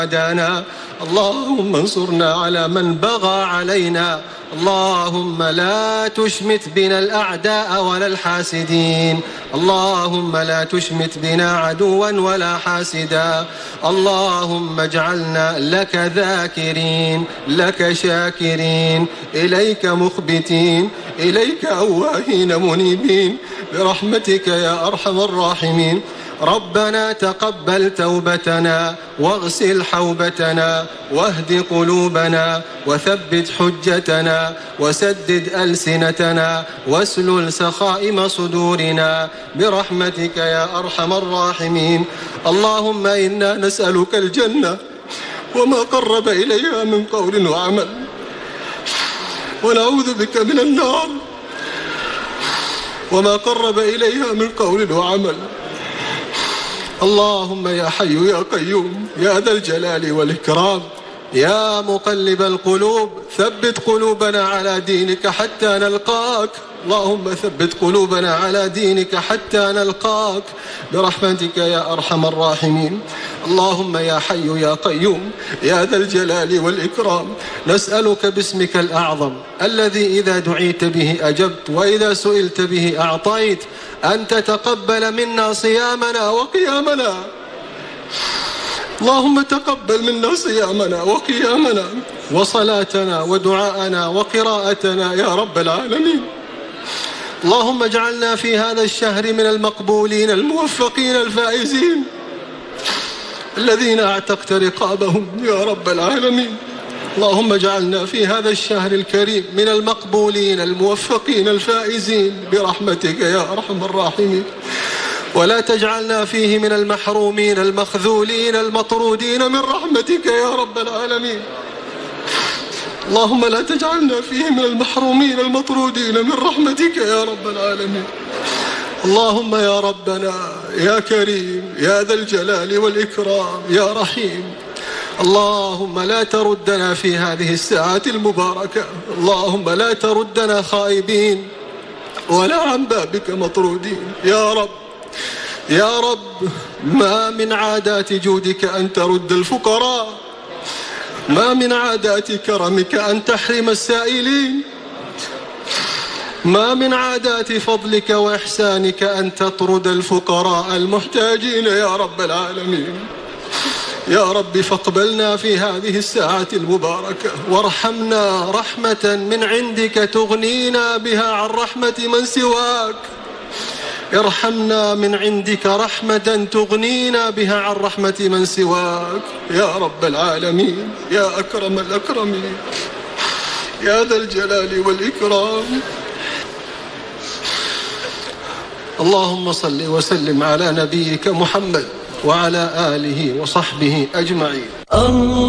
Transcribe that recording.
عادانا، اللهم انصرنا على من بغى علينا، اللهم لا تشمت بنا الأعداء ولا الحاسدين، اللهم لا تشمت بنا عدوا ولا حاسدا، اللهم اجعلنا لك ذاكرين، لك شاكرين، إليك مخبتين، إليك أواهين منيبين برحمتك يا أرحم الراحمين. ربنا تقبل توبتنا واغسل حوبتنا واهد قلوبنا وثبت حجتنا وسدد ألسنتنا واسلل سخائم صدورنا برحمتك يا أرحم الراحمين. اللهم إنا نسألك الجنة وما قرب إليها من قول وعمل، ونعوذ بك من النار وما قرب إليها من قول وعمل. اللهم يا حي يا قيوم يا ذا الجلال والإكرام يا مقلب القلوب ثبت قلوبنا على دينك حتى نلقاك، اللهم ثبت قلوبنا على دينك حتى نلقاك برحمتك يا أرحم الراحمين. اللهم يا حي يا قيوم يا ذا الجلال والإكرام نسألك باسمك الأعظم الذي إذا دعيت به أجبت وإذا سئلت به أعطيت أن تتقبل منا صيامنا وقيامنا. اللهم تقبل منا صيامنا وقيامنا وصلاتنا ودعاءنا وقراءتنا يا رب العالمين. اللهم اجعلنا في هذا الشهر من المقبولين الموفقين الفائزين الذين اعتقت رقابهم يا رب العالمين. اللهم اجعلنا في هذا الشهر الكريم من المقبولين الموفقين الفائزين برحمتك يا أرحم الراحمين، ولا تجعلنا فيه من المحرومين المخذولين المطرودين من رحمتك يا رب العالمين. اللهم لا تجعلنا فيه من المحرومين المطرودين من رحمتك يا رب العالمين. اللهم يا ربنا يا كريم يا ذا الجلال والإكرام يا رحيم، اللهم لا تردنا في هذه الساعات المباركة، اللهم لا تردنا خائبين ولا عن بابك مطرودين يا رب. يا رب ما من عادات جودك أن ترد الفقراء، ما من عادات كرمك أن تحرم السائلين، ما من عادات فضلك وإحسانك أن تطرد الفقراء المحتاجين يا رب العالمين. يا رب فاقبلنا في هذه الساعة المباركة وارحمنا رحمة من عندك تغنينا بها عن رحمة من سواك. ارحمنا من عندك رحمة تغنينا بها عن رحمة من سواك يا رب العالمين يا أكرم الأكرمين يا ذا الجلال والإكرام. اللهم صل وسلم على نبيك محمد وعلى آله وصحبه أجمعين.